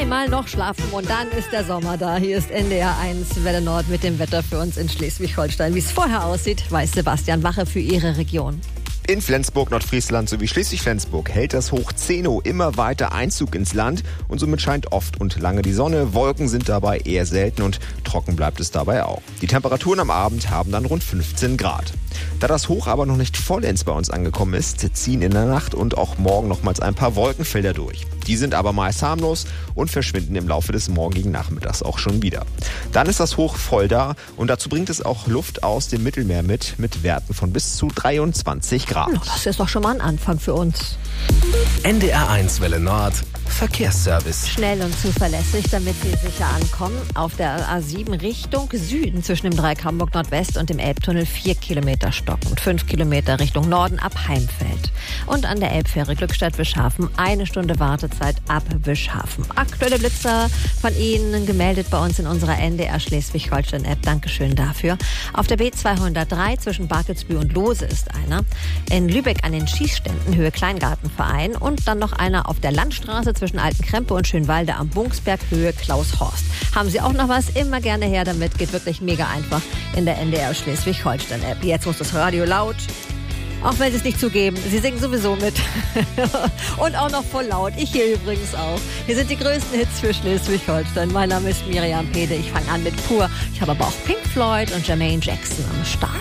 Zweimal noch schlafen und dann ist der Sommer da. Hier ist NDR 1 Welle Nord mit dem Wetter für uns in Schleswig-Holstein. Wie es vorher aussieht, weiß Sebastian Wache für Ihre Region. In Flensburg, Nordfriesland sowie Schleswig-Flensburg hält das Hoch Zeno immer weiter Einzug ins Land und somit scheint oft und lange die Sonne. Wolken sind dabei eher selten und trocken bleibt es dabei auch. Die Temperaturen am Abend haben dann rund 15 Grad. Da das Hoch aber noch nicht vollends bei uns angekommen ist, ziehen in der Nacht und auch morgen nochmals ein paar Wolkenfelder durch. Die sind aber meist harmlos und verschwinden im Laufe des morgigen Nachmittags auch schon wieder. Dann ist das Hoch voll da und dazu bringt es auch Luft aus dem Mittelmeer mit Werten von bis zu 23 Grad. Das ist doch schon mal ein Anfang für uns. NDR 1 Welle Nord Verkehrsservice. Schnell und zuverlässig, damit Sie sicher ankommen. Auf der A7 Richtung Süden zwischen dem Dreieck Hamburg Nordwest und dem Elbtunnel 4 Kilometer stockend, 5 Kilometer Richtung Norden ab Heimfeld. Und an der Elbfähre Glückstadt-Wischhafen 1 Stunde Wartezeit ab Wischhafen. Aktuelle Blitzer von Ihnen gemeldet bei uns in unserer NDR Schleswig-Holstein-App. Dankeschön dafür. Auf der B203 zwischen Barkelsbühl und Lohse ist einer. In Lübeck an den Schießständen Höhe Kleingartenverein und dann noch einer auf der Landstraße zwischen Altenkrempe und Schönwalde am Bungsberg Höhe Klaushorst. Haben Sie auch noch was? Immer gerne her damit. Geht wirklich mega einfach in der NDR Schleswig-Holstein-App. Jetzt muss das Radio laut. Auch wenn Sie es nicht zugeben, Sie singen sowieso mit. Und auch noch voll laut. Ich hier übrigens auch. Hier sind die größten Hits für Schleswig-Holstein. Mein Name ist Miriam Pede. Ich fange an mit Pur. Ich habe aber auch Pink Floyd und Jermaine Jackson am Start.